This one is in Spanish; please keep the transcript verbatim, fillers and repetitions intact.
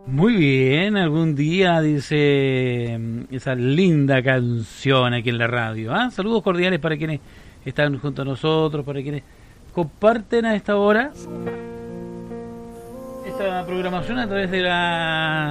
Muy bien, algún día, dice esa linda canción aquí en la radio. ¿Ah? Saludos cordiales para quienes están junto a nosotros, para quienes comparten a esta hora esta programación a través de la